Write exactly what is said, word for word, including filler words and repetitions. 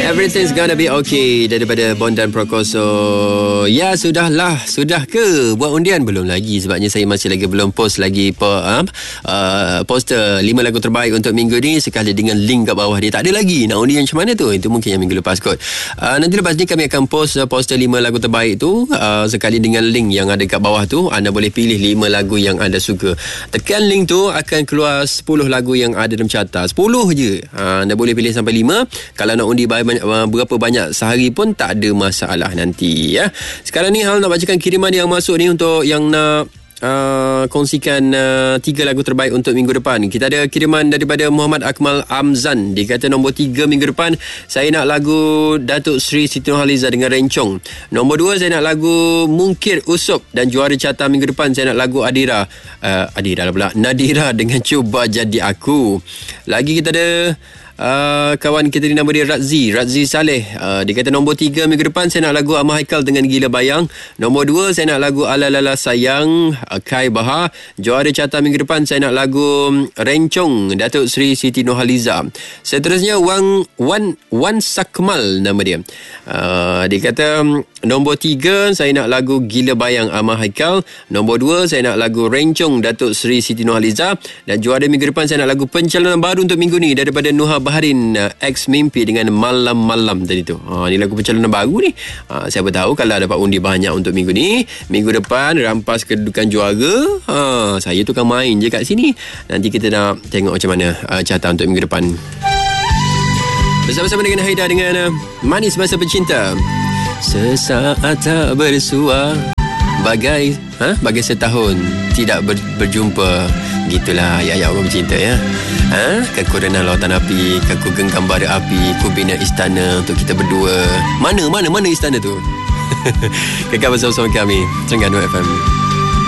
Everything's gonna be okay daripada Bondan Prakoso. Ya, sudahlah. Sudah ke buat undian? Belum lagi, sebabnya saya masih lagi belum post lagi per, uh, uh, poster lima lagu terbaik untuk minggu ni, sekali dengan link kat bawah dia. Tak ada lagi. Nak undian macam mana tu? Itu mungkin yang minggu lepas kot. Uh, nanti lepas ni kami akan post uh, poster lima lagu terbaik tu, uh, sekali dengan link yang ada kat bawah tu. Anda boleh pilih lima lagu yang anda suka. Tekan link tu, akan keluar sepuluh lagu yang ada dalam carta. sepuluh je. Uh, anda boleh pilih sampai lima. Kalau nak undi banyak, berapa banyak sehari pun tak ada masalah nanti ya. Sekarang ni Hal nak bacakan kiriman yang masuk ni untuk yang nak Uh, kongsikan uh, tiga lagu terbaik untuk minggu depan. Kita ada kiriman daripada Muhammad Akmal Amzan. Dia kata nombor tiga minggu depan saya nak lagu Datuk Seri Siti Nurhaliza dengan Rencong. Nombor dua saya nak lagu Mungkir Usop, dan juara carta minggu depan saya nak lagu Adira uh, Adira lah pula Nadira dengan Cuba Jadi Aku. Lagi kita ada Uh, kawan kita ni nama dia Razzi Razzi Saleh. uh, Dia kata nombor tiga minggu depan saya nak lagu Ahmad Haikal dengan Gila Bayang. Nombor dua saya nak lagu Alalala Sayang, uh, Kai Bahar. Juara carta minggu depan saya nak lagu Rencong, Datuk Seri Siti Nurhaliza. Seterusnya Wan Wan Wan Sakmal nama dia. uh, Dia kata nombor tiga saya nak lagu Gila Bayang Ahmad Haikal. Nombor dua saya nak lagu Rencong, Datuk Seri Siti Nurhaliza. Dan juara minggu depan saya nak lagu pencalonan baru untuk minggu ni daripada Nuha Baharin, uh, Ex Mimpi dengan Malam-Malam tadi tu. Ha, ni lagu pencalonan baru ni. Ha, siapa tahu kalau dapat undi banyak untuk minggu ni, minggu depan rampas kedudukan juara. Ha, saya tu kan main je kat sini. Nanti kita nak tengok macam mana uh, carta untuk minggu depan. Bersama-sama dengan Haida dengan uh, Manis Masa Pencinta. Sesaat tak bersua, bagai ha? bagai setahun tidak ber, berjumpa. Gitulah ayat-ayat orang bercinta ya. Ha? Kaku renang lautan api, kaku genggam bara api, ku bina istana untuk kita berdua. Mana, mana, mana istana tu? Kekal bersama-sama kami Terengganu F M.